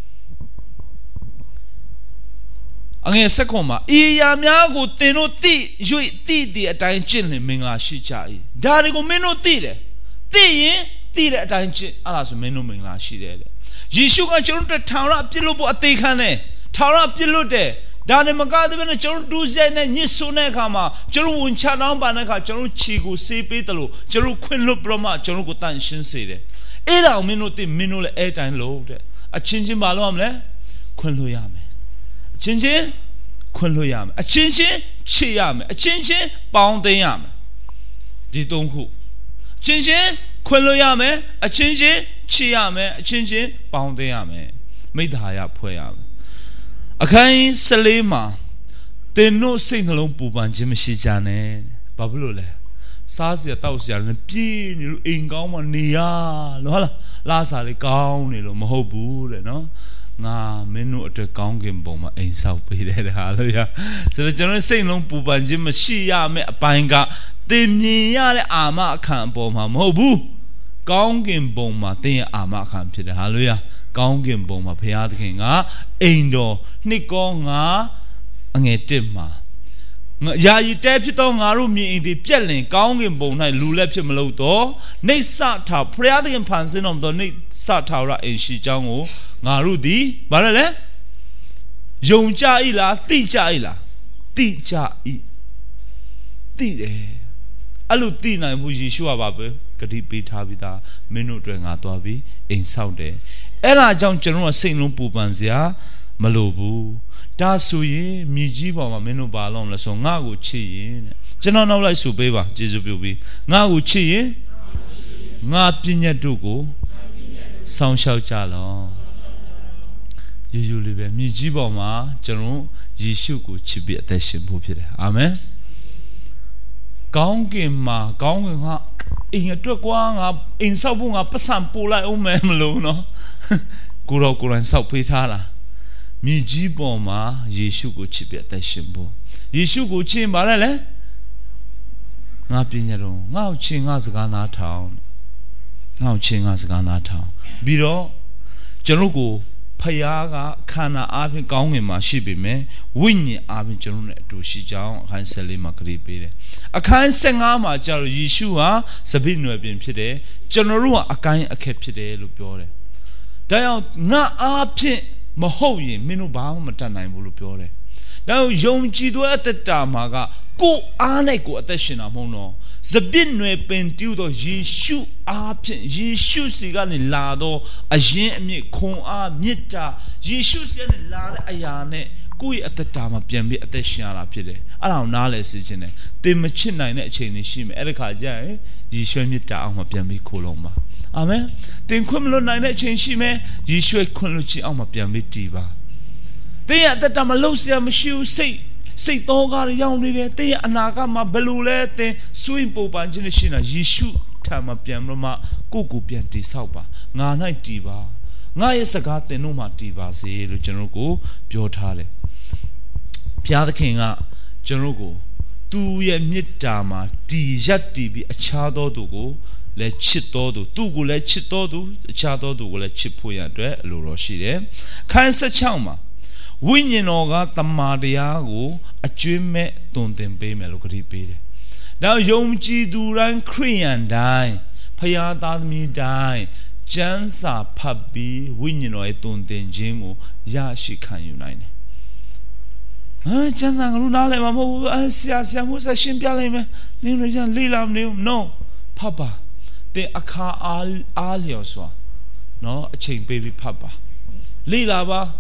အငယ်ဆက်ခွန်မှာဤရာများကိုသင်တို့သိ၍သိသည့်အတိုင်းကျင့်လင်မင်္ဂလာရှိကြ၏ဒါတွေကိုမင်းတို့သိတယ်သိရင်သိတဲ့အတိုင်းကျင့်အဲ့ဒါဆိုမင်းတို့မင်္ဂလာရှိတယ်တဲ့ယေရှုကကျွန်တော်တို့ထာဝရပြစ်လို့ဖို့အသေးခံတယ်ထာဝရပြစ်လို့တယ်ဒါနဲ့မကသေးဘဲနဲ့ကျွန်တော်တို့ဒုစရိုက်နဲ့ညစ်ဆိုးတဲ့အခါမှာကျွန်တော်ဝန်ချတောင်းပါတဲ့အခါကျွန်တော်ခြေကိုဆေးပေးတယ်လို့ကျွန်တော်ခွင့်လွတ်ပြီးတော့မှကျွန်တော်ကိုတန်ရှင်းစေတယ်အဲ့ဒါကိုမင်းတို့သိမင်းတို့လည်းအဲ့တိုင်းလို့တဲ့အချင်းချင်းဘာလို့ရမလဲခွင့်လွတ်ရမယ်အချင်းချင်းခွင့်လွတ်ရမယ်အချင်းချင်းချစ်ရမယ်အချင်းချင်းပေါင်းသိမ်းရမယ်ဒီသုံးခုအချင်းချင်းခွင့်လွတ်ရမယ်အချင်းချင်းချစ်ရမယ်အချင်းချင်းပေါင်းသိမ်းရမယ်မိတ္တာရဖွဲ့ရမယ်အခန်းဆယ်လေးမှာသင်တို့စိတ်နှလုံးပူပန်ခြင်းမရှိကြနဲ့ဘာဖြစ်လို့လဲစားစရာတောက်စရာလည်းပြည့်နေလို့အိမ်ကောင်းမှနေရလို့ဟုတ်လားလားစားလေးကောင်းနေလို့မဟုတ်ဘူးတဲ့နော်ငါမင်းတို့အတွက်ကောင်းကင်ဘုံမှာအိမ်ဆောက်ပေးတယ်ဟာလို့ရဆိုတော့ကျွန်တော်စိတ်လုံးပူပန်ခြင်းမရှိရမယ့်အပိုင်းကသင်မြင်ရတဲ့အာမခံအပေါ်မှာမဟုတ်ဘူးကောင်းကင်ဘုံမှာသင်ရဲ့အာမခံဖြစ်တယ်ဟာလို့ရကောင်းကင်ဘုံမှာဘုရားသခင်ကအိမ်တော်နှစ်ကောငါအငယ်တစ်မှာယာယီတဲဖြစ်သောငါတို့မြင်သည်ပြက်လင်ကောင်းကင်ဘုံ၌လူလက်ဖြစ်မလို့တော့နေဆထာဘုရားသခင်ဖန်ဆင်းတော်မူသောနေဆထာဝရအိမ်ရှိကြောင်းကိုငါတို့သည်ဘာလဲလဲယုံကြ၏လားသိကြ၏လားသိကြ၏သိတယ်အဲ့လိုသိနိုင်ဖို့ယေရှုကပါပဲဂတိပေးထားပြီးသားမင်းတို့အတွက်ငါသွားပြီးအိမ်ဆောက်တယ်အဲ့ဒါကြောင့်ကျွန်တော်ကစိတ်လုံးပူပန်စရာမလိုဘူးဒါဆိုရင်မြေကြီးပေါ်မှာမင်းတို့ဘာလုပ်မလဲဆိုငါ့ကိုချစ်ရင်တဲ့ကျွန်တော်နောက်လိုက်ဆိုပေးပါကျေးဇူးပြုပြီးငါ့ကိုချစ်ရင်ငါပညတ်တို့ကိုစောင့်ရှောက်ကြလောရိုးရိုးလေးပဲမြေကြီးပေါ်မှာကျွန်တော်ယေရှုကိုချစ်ပြီးအသက်ရှင်ဖို့ဖြစ်တယ်အာမင်ကောင်းကင်မှာကောင်းကင်ကအိမ်အတွက်ကွာငါအိမ်ဆောက်ဖို့ငါပတ်စံပို့လိုက်အောင်မယ်မလို့နော်ကိုရောကိုရန်ဆောက်ပေးထားတာမြေကြီးပေါ်မှာယေရှုကိုချစ်ပြတဲ့ရှင်ဖို့ယေရှုကိုချစ်ပါလေလေငါပြညတ်တော့ငါ့ကိုချစ်ငါစကားနားထောင်ငါ့ကိုချစ်ငါစကားနားထောင်ပြီးတော့ကျွန်တော်ကိုဖယားကခန္ဓာအားဖြင့်ကောင်းငင်မှာရှိပေမဲ့ဝိညာဉ်အားဖြင့်ကျွန်တော်နဲ့အတူရှိကြောင်းအခန်းဆယ်လေးမှာကြည့်ပေးတယ်အခန်းဆယ်ငါမှာကျတော့ယေရှုဟာစပိနွယ်ပြင်ဖြစ်တယ်ကျွန်တော်တို့ကအကိုင်းအခက်ဖြစ်တယ်လို့ပြောတယ်ဒါကြောင့်ငါအားဖြင့်မဟုတ်ရင်မင်းတို့ဘာမှမတတ်နိုင်ဘူးလို့ပြောတယ်ဒါကြောင့်ယုံကြည်သောအသက်တာမှာကကိုယ်အားနဲ့ကိုယ်အသက်ရှင်တာမဟုတ်တော့စပိနွယ်ပင်တူသောယေရှုအားဖြင့်ယေရှုစီကနေလာသောအရင်အမြင့်ခွန်အားမေတ္တာယေရှုစီကနေလာတဲ့အရာနဲ့ကိုယ့်ရဲ့အသက်တာမှာပြန်ပြီးအသက်ရှင်ရတာဖြစ်တယ်အဲ့ဒါကိုနားလည်စေခြင်းနဲ့သင်မချစ်နိုင်တဲ့အချိန်တွေရှိမယ်အဲ့ဒီခါကျရင်ယေရှုမေတ္တာအောင်မှာပြန်ပြီးခိုးလုံးပါအာမင်သင်ခွင့်မလွတ်နိုင်တဲ့အချိန်ရှိမယ်ယေရှုခွင့်လွတ်ခြင်းအောင်မှာပြန်ပြီးတည်ပါသင်ရဲ့အသက်တာမှာလှုပ်ရှားမရှိဘူးစိတ်စိတ်တော်ကားရောက်နေတယ်သင်ရဲ့အနာဂတ်မှာဘယ်လိုလဲသင်စွန့်ပူပန်ခြင်းရှိနေတာယေရှုထံမှာပြန်ပြီးမှကိုယ့်ကိုပြန်တည်ဆောက်ပါငါ၌တည်ပါငါရဲ့စကားသင်တို့မှာတည်ပါစေလို့ကျွန်တော်ကိုပြောထားတယ်ဘုရားသခင်ကကျွန်တော်ကိုသူ့ရဲ့မေတ္တာမှာတည်ရပ်တည်ပြီးအခြားသောသူကိုလည်းချစ်တော်သူသူ့ကိုလည်းချစ်တော်သူအခြားသောသူကိုလည်းချစ်ဖို့ရအတွက်အလိုတော်ရှိတယ်ခန်းဆက်ချောင်းမှာဝိညာဉ်တော်ကတမန်တရားကိုအကျွမ်းမဲ့တုံသင်ပေးမယ်လို့ကြည်ပေးတယ်။ဒါယုံကြည်သူတိုင်းခရိယန်တိုင်းဖျားသားသမီးတိုင်းကျမ်းစာဖတ်ပြီးဝိညာဉ်တော်ရဲ့တုံသင်ခြင်းကိုရရှိခံယူနိုင်တယ်။ဟာကျမ်းစာကလူနားလည်းမဟုတ်ဘူးအဆရာဆရာမို့ဆက်ရှင်းပြလိုက်မယ်။နင်းတို့ကျန်လေးလာမနေဘူး no ဖတ်ပါတဲ့အခါအားအားလျော်စွာနော်အချိန်ပေးပြီးဖတ်ပါလေးလာပါ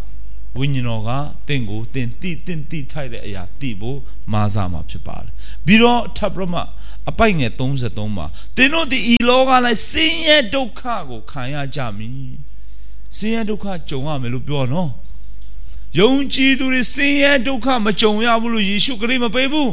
ဝိညာဉ်တော်ကတင့်ကိုတင်တိတင့်တိထိုက်တဲ့အရာတိဖို့မာစာမှာဖြစ်ပါတယ်ပြီးတော့ထပ်ပြမအပိုက်ငယ်သုံးဆယ်သုံးမှာတင်တို့ဒီဤလောက၌ဆင်းရဲဒုက္ခကိုခံရကြမည်ဆင်းရဲဒုက္ခကြုံရမယ်လို့ပြောနော်ယုံကြည်သူတွေဆင်းရဲဒုက္ခမကြုံရဘူးလို့ယေရှုခရစ်မပေးဘူး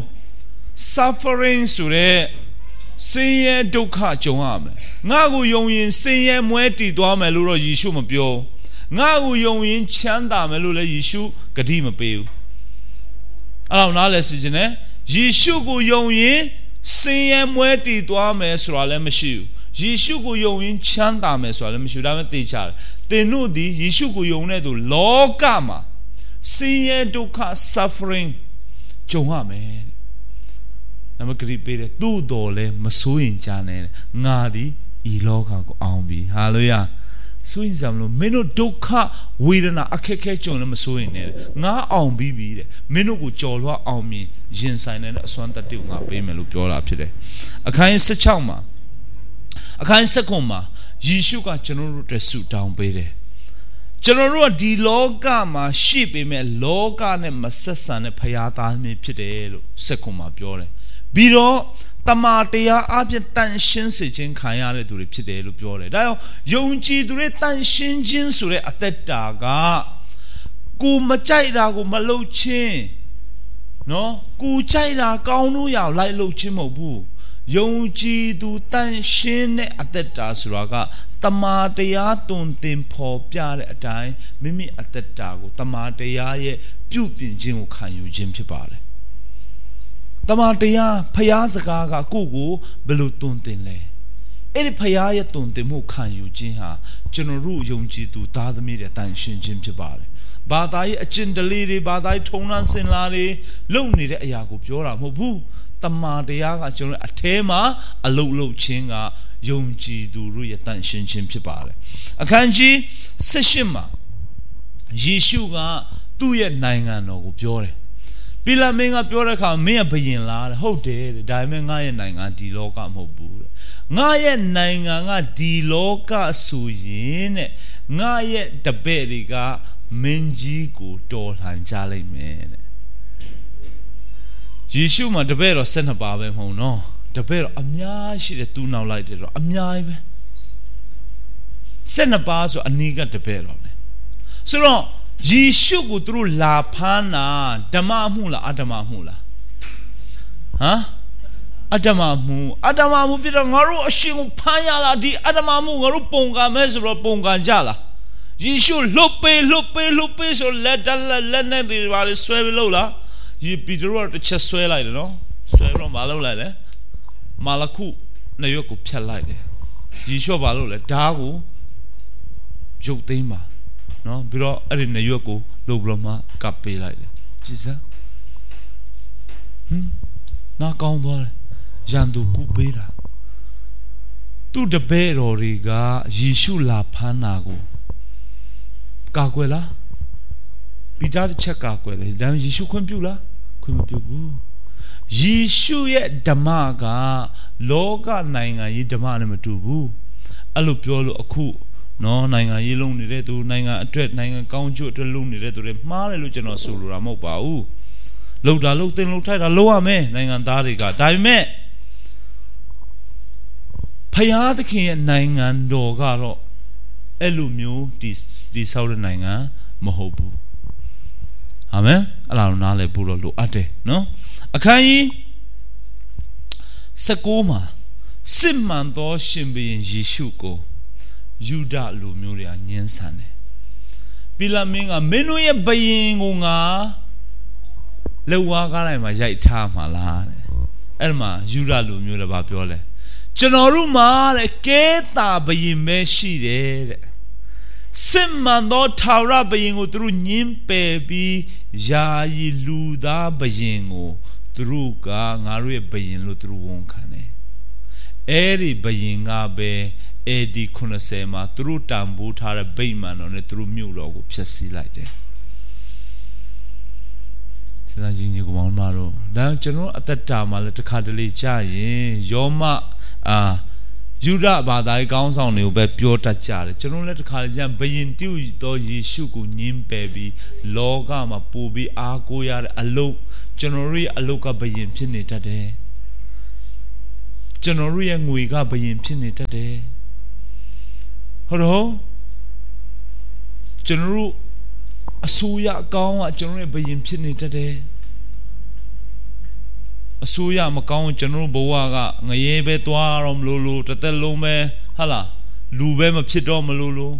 suffering ဆိုတဲ့ဆင်းရဲဒုက္ခကြုံရမယ်ငါ့ကိုယုံရင်ဆင်းရဲမွဲတည်သွားမယ်လို့တော့ယေရှုမပြောငါ့ကိုယုံရင်ချမ်းသာမယ်လို့လည်းယေရှုဂတိမပေးဘူးအဲ့တော့နားလည်စီခြင်းနဲ့ယေရှုကိုယုံရင်ဆင်းရဲမွဲတည်သွားမယ်ဆိုတာလည်းမရှိဘူးယေရှုကိုယုံရင်ချမ်းသာမယ်ဆိုတာလည်းမရှိဘူးဒါပေမဲ့သိချတယ်သင်တို့ဒီယေရှုကိုယုံတဲ့သူလောကမှာဆင်းရဲဒုက္ခ suffering ကြုံရမယ်နမဂရိပေးတယ်သို့တော်လည်းမစိုးရင်ကြနဲ့ငါဒီဤလောကကိုအောင်ပြီဟာလေလုယာဆိုရင်စမ်းလို့မင်းတို့ဒုက္ခဝေဒနာအခက်ခဲကြုံလည်းမစိုးရင်နဲ့ငါအောင်ပြီးပြီတဲ့မင်းတို့ကိုကြော်လွှားအောင်မြင်ရင်ဆိုင်နေတဲ့အစွမ်းတတ္တိကိုငါပေးမယ်လို့ပြောတာဖြစ်တယ်အခန်း十六မှာအခန်း十九မှာယေရှုကကျွန်တော်တို့အတွက်ဆုတောင်းပေးတယ်ကျွန်တော်တို့ကဒီလောကမှာရှိပေမဲ့လောကနဲ့မဆက်ဆံတဲ့ဖရာသားမျိုးဖြစ်တယ်လို့十九မှာပြောတယ်ပြီးတော့တမန်တရားအပြင်တန်ရှင်းစေခြင်းခံရတဲ့သူတွေဖြစ်တယ်လို့ပြောတယ်ဒါကြောင့်ယုံကြည်သူတွေတန်ရှင်းခြင်းဆိုတဲ့အသက်တာကကိုမကြိုက်တာကိုမလုပ်ခြင်းနော်ကိုကြိုက်တာကောင်းလို့ရလိုက်လုပ်ခြင်းမဟုတ်ဘူးယုံကြည်သူတန်ရှင်းတဲ့အသက်တာဆိုတာကတမန်တရားတွင်တင်ဖော်ပြတဲ့အတိုင်းမိမိအသက်တာကိုတမန်တရားရဲ့ပြုပြင်ခြင်းကိုခံယူခြင်းဖြစ်ပါတယ်တမန်တရားဖျားစကားကကိုယ့်ကိုဘယ်လိုတွင်တင်လဲအဲ့ဒီဖျားရဲ့တွင်တင်မှုခံယူခြင်းဟာကျွန်တော်တို့ယုံကြည်သူသားသမီးတွေတန်ရှင်းခြင်းဖြစ်ပါတယ်ဘာသာရေးအကျင့်တလေးတွေဘာသာရေးထုံးတမ်းစင်လာတွေလုပ်နေတဲ့အရာကိုပြောတာမဟုတ်ဘူးတမန်တရားကကျွန်တော်အထဲမှာအလုတ်လုတ်ခြင်းကယုံကြည်သူတို့ရဲ့တန်ရှင်းခြင်းဖြစ်ပါတယ်အခန်းကြီး十八မှာယေရှုကသူ့ရဲ့နိုင်ငံတော်ကိုပြောတယ်ပိလမင်းကပြောတဲ့အခါမင်းကဘယင်လားဟုတ်တယ်ဒါပေမဲ့ငါရဲ့နိုင်ငံဒီလောကမဟုတ်ဘူးငါရဲ့နိုင်ငံကဒီလောကဆိုရင်တဲ့ငါရဲ့တပည့်တွေကမင်းကြီးကိုတော်လှန်ကြလိမ့်မယ်တဲ့ယေရှုမှာတပည့်တော်၁၂ပါးပဲမဟုတ်နော်တပည့်တော်အများရှိတယ်သူနောက်လိုက်တယ်တော့အများကြီးပဲ၁၂ပါးဆိုအနီးကတပည့်တော်ပဲဆိုတော့ယေရှုကိုသူတို့လာဖမ်းတာဓမ္မမှုလားအဓမ္မမှုလားဟမ်အဓမ္မမှုအဓမ္မမှုပြတော့ငါတို့အရှင်ကိုဖမ်းရလားဒီအဓမ္မမှုငါတို့ပုံကံမဲ့ဆိုတော့ပုံကံကြလားယေရှုလှုပ်ပေးလှုပ်ပေးလှုပ်ပေးဆိုလက်တလက်လက်နဲ့တွေပါလေဆွဲပြီးလှုပ်လားယေပီတရောတစ်ချက်ဆွဲလိုက်တယ်နော်ဆွဲတော့မလှုပ်လိုက်လေမာလခုနှစ်ရွက်ကိုဖြတ်လိုက်တယ်ယေရှုဘာလို့လဲဓာတ်ကိုရုပ်သိမ်းပါနော်ပြီးတော့အဲ့ဒီနှစ်ရွက်ကိုလှုပ်ပြီးတော့မှကပ်ပေးလိုက်တယ်ကြည်စမ်းဟမ်နာကောင်းသွားတယ်ရန်သူကူပေးတာသူ့တပည့်တော်တွေကယေရှုလာဖမ်းတာကိုကာကွယ်လားပိတာတစ်ချက်ကာကွယ်တယ်ဒါပေမဲ့ယေရှုခွင့်ပြုလားခွင့်မပြုဘူးယေရှုရဲ့ဓမ္မကလောကနိုင်ငံရေးဓမ္မနဲ့မတူဘူးအဲ့လိုပြောလို့အခုနော်နိုင်ငံရေးလုံးနေတဲ့သူနိုင်ငံအတွက်နိုင်ငံကောင်းကျိုးအတွက်လုံးနေတဲ့သူတွေမှားတယ်လို့ကျွန်တော်ဆိုလိုတာမဟုတ်ပါဘူးလှုပ်တာလှုပ်တင်လှုပ်ထိုက်တာလှုပ်ရမယ်နိုင်ငံသားတွေကဒါပေမဲ့ဖယားသခင်ရဲ့နိုင်ငံတော်ကတော့အဲ့လိုမျိုးဒီဒီဆောက်တဲ့နိုင်ငံမဟုတ်ဘူးအာမင်အဲ့ဒါကိုနားလည်ဖို့တော့လိုအပ်တယ်နော်အခန်းကြီး၁၉မှာစစ်မှန်သောရှင်ဘုရင်ယေရှုကိုယူဒလူမျိုးတွေကညှင်းဆန်တယ်ပိလမင်းကမင်းတို့ရဲ့ဘုရင်ကိုငါလက်ဝါးကားတိုင်းမှာရိုက်ထားမှာလားတဲ့အဲ့မှာယူဒလူမျိုးတွေဘာပြောလဲကျွန်တော်တို့မှာတဲ့ကဲတာဘုရင်ပဲရှိတယ်တဲ့စစ်မှန်သောထာဝရဘုရင်ကိုသူတို့ညှင်းပယ်ပြီးယာယီလူသားဘုရင်ကိုသူတို့ကငါတို့ရဲ့ဘုရင်လို့သူတို့ဝန်ခံတယ်အဲ့ဒီဘုရင်ကပဲအေဒီခုနှစ်ဆယ်မှာသူတို့တန်ဖိုးထားတဲ့ဗိမာန်တော်နဲ့သူတို့မြို့တော်ကိုဖျက်ဆီးလိုက်တယ်စဉ်းစားကြည့်နေကြပါဦးမတော်ဒါကျွန်တော်အသက်တာမှာလည်းတစ်ခါတလေကြာရင်ယောမအာယူဒဘာသာရေးကောင်းဆောင်တွေကိုပဲပြောတတ်ကြတယ်ကျွန်တော်လည်းတစ်ခါလေကျဘယင်တူတော်ယေရှုကိုညှင်းပယ်ပြီးလောကမှာပို့ပြီးအားကိုးရတဲ့အလုပ်ကျွန်တော်တို့ရဲ့အလုပ်ကဘယင်ဖြစ်နေတတ်တယ်ကျွန်တော်တို့ရဲ့ငွေကဘယင်ဖြစ်နေတတ်တယ်ဟုတ်တော့ကျွန်တော်တို့အစိုးရအကောင်းကကျွန်တော်ရဲ့ဘယင်ဖြစ်နေတတ်တယ်အစိုးရမကောင်းကျွန်တော်တို့ဘဝကငရဲပဲသွားတော့မလို့လို့တစ်သက်လုံးပဲဟာလားလူပဲမဖြစ်တော့မလို့လို့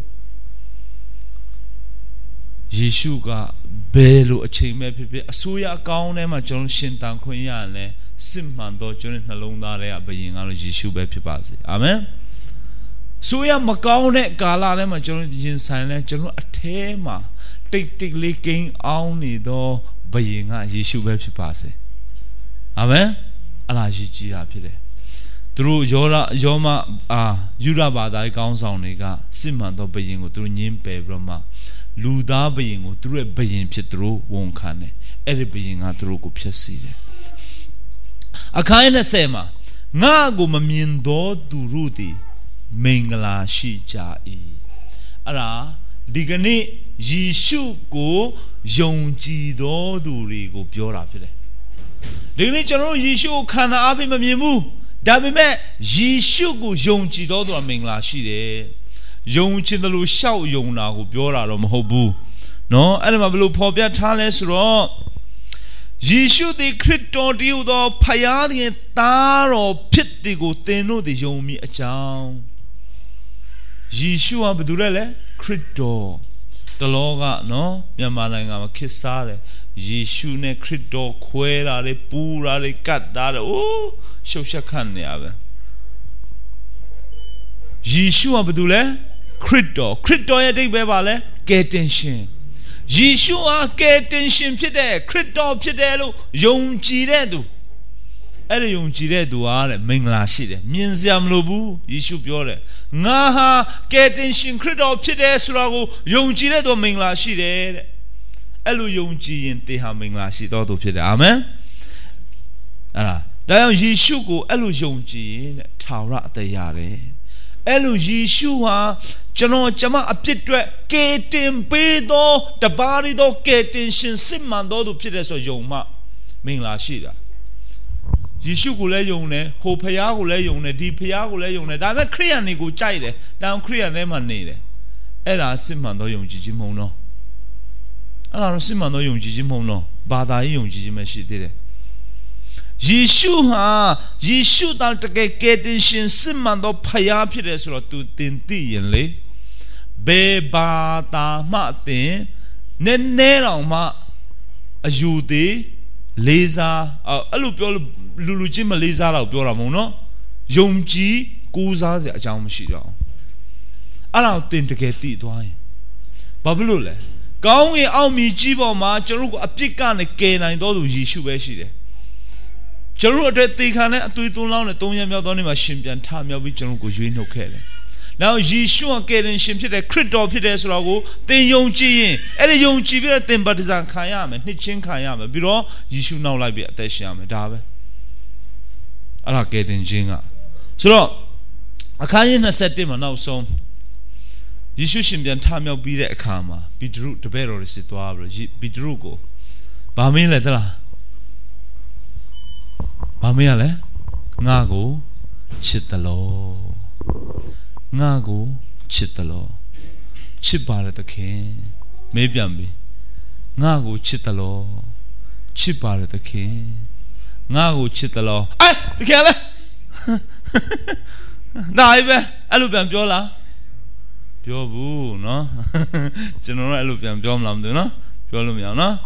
ယေရှုကဘယ်လိုအချိန်မဲ့ဖြစ်ဖြစ်အစိုးရအကောင်းထဲမှာကျွန်တော်ရှင်တန်ခွင့်ရတယ်စစ်မှန်တော့ကျွန်တော်နှလုံးသားထဲကဘယင်ကတော့ယေရှုပဲဖြစ်ပါစေအာမင်ဆိုရမကောင်းတဲ့ကာလထဲမှာကျွန်တော်ရင်ဆိုင်လဲကျွန်တော်အထဲမှာတိတ်တိတ်လေးကိန်းအောင်နေတော့ဘယင်ကယေရှုပဲဖြစ်ပါစေအာမင်အဲ့ဒါရည်ကြီးတာဖြစ်တယ်သူတို့ယောရယောမအာယူရဘာသာကောင်းဆောင်တွေကစစ်မှန်သောဘယင်ကိုသူတို့ညင်းပယ်ပြီးတော့မှလူသားဘယင်ကိုသူတို့ရဲ့ဘယင်ဖြစ်သူတို့ဝန်ခံတယ်အဲ့ဒီဘယင်ကသူတို့ကိုဖျက်ဆီးတယ်အခန်း၂၀မှာငါကိုမမြင်သောသူတို့သည်မင်္ဂလာရှိကြ၏အဲ့ဒါဒီကနေ့ယေရှုကိုယုံကြည်သောသူတွေကိုပြောတာဖြစ်တယ်ဒီကနေ့ကျွန်တော်တို့ယေရှုကိုခန္ဓာအပြင်မမြင်ဘူးဒါပေမဲ့ယေရှုကိုယုံကြည်သောသူကမင်္ဂလာရှိတယ်ယုံချင်တယ်လို့ရှောက်ယုံတာကိုပြောတာတော့မဟုတ်ဘူးเนาะအဲ့ဒါမှဘယ်လိုဖော်ပြထားလဲဆိုတော့ယေရှုသည်ခရစ်တော်တည်းဟူသောဖခင်သည်သားတော်ဖြစ်သည်ကိုသင်တို့သည်ယုံမိအကြောင်းယေရှုဟာဘယ်သူလဲလဲခရစ်တော်တလောကနော်မြန်မာနိုင်ငံမှာခေတ်စားတယ်ယေရှုနဲ့ခရစ်တော်ခွဲတာလေပူတာလေကတ်တာလေအိုးရှုပ်ရှက်ခတ်နေရပဲယေရှုဟာဘယ်သူလဲခရစ်တော်ခရစ်တော်ရဲ့အဓိပ္ပာယ်ပါလဲကယ်တင်ရှင်ယေရှုဟာကယ်တင်ရှင်ဖြစ်တဲ့ခရစ်တော်ဖြစ်တယ်လို့ယုံကြည်တဲ့သူအဲ့ဒီယုံကြည်တဲ့သူဟာတဲ့မင်္ဂလာရှိတယ်မြင်စရာမလိုဘူးယေရှုပြောတယ်ငါဟာကယ်တင်ရှင်ခရစ်တော်ဖြစ်တယ်ဆိုတာကိုယုံကြည်တဲ့သူမင်္ဂလာရှိတယ်တဲ့အဲ့လိုယုံကြည်ရင်သင်ဟာမင်္ဂလာရှိတော်သူဖြစ်တယ်အာမင်အဲ့ဒါဒါကြောင့်ယေရှုကိုအဲ့လိုယုံကြည်ရင်တဲ့ထာဝရအသက်ရတယ်အဲ့လိုယေရှုဟာကျွန်တော်ကျမအပြစ်တွေကယ်တင်ပေးသောတပါးရီသောကယ်တင်ရှင်စစ်မှန်တော်သူဖြစ်တယ်ဆိုယုံမှမင်္ဂလာရှိတာယေရှုကိုလည်းယုံတယ်ဟိုဖျားကိုလည်းယုံတယ်ဒီဖျားကိုလည်းယုံတယ်ဒါပေမဲ့ခရိယန်တွေကိုကြိုက်တယ်တောင်ခရိယန်ထဲမှာနေတယ်အဲ့ဒါစစ်မှန်သောယုံကြည်ခြင်းမဟုတ်တော့အဲ့ဒါတော့စစ်မှန်သောယုံကြည်ခြင်းမဟုတ်တော့ဘာသာရေးယုံကြည်ခြင်းပဲရှိသေးတယ်ယေရှုဟာယေရှုတကယ်ကယ်တင်ရှင်စစ်မှန်သောဖျားဖြစ်တယ်ဆိုတော့သူတင်သိရင်လေဘယ်ဘာသာမှသင်နည်းနည်းတော့မှအယူသေးလေးစားအဲ့လိုပြောလူလူချင်းမလေးစားတော့ပြောတာမဟုတ်နော်ယုံကြည်ကိုးစားစရာအကြောင်းမရှိတော့အဲ့ဒါကိုသင်တကယ်သိသွားရင်ဘာဖြစ်လို့လဲကောင်းကင်အောက်မြည်ကြီးပေါ်မှာကျွန်တော်တို့အပြစ်ကနေကယ်နိုင်တော်သူယေရှုပဲရှိတယ်ကျွန်တော်တို့အတွက်သေခံတဲ့အသွေးသွန်းလောင်းနဲ့သုံးရမြောက်သောနေ့မှာရှင်ပြန်ထမြောက်ပြီးကျွန်တော်ကိုရွေးနှုတ်ခဲ့တယ်နောက်ယေရှုကကယ်တင်ရှင်ဖြစ်တဲ့ခရစ်တော်ဖြစ်တဲ့ဆိုတော့ကိုသင်ယုံကြည်ရင်အဲ့ဒီယုံကြည်ပြီးတော့သင်ဗတ္တိဇံခံရမယ်နှစ်ချင်းခံရမယ်ပြီးတော့ယေရှုနောက်လိုက်ပြီးအသက်ရှင်ရမယ်ဒါပဲအဲ့ဒါကယ်တင်ခြင်းကဆိုတော့အခန်းကြီး၂၁မှာနောက်ဆုံးယေရှုရှင်ပြန်ထမြောက်ပြီးတဲ့အခါမှာပိတရုတပည့်တော်တွေစစ်သွားပြီးပိတရုကိုဗာမင်းလဲသလားဗာမင်းရလဲငါကိုချစ်တယ်လို့ငါကိုချစ်တယ်လို့ချစ်ပါလေသခင်မေးပြန်ပြီငါကိုချစ်တယ်လို့ချစ်ပါလေသခင်ငါကိုချစ်တယ်လို့အဲတကယ်လဲနိုင်ပဲအဲ့လိုပြန်ပြောလားပြောဘူးเนาะကျွန်တော်တို့အဲ့လိုပြန်ပြောမလားမသိဘူးเนาะပြောလို့မရအောင်เนาะ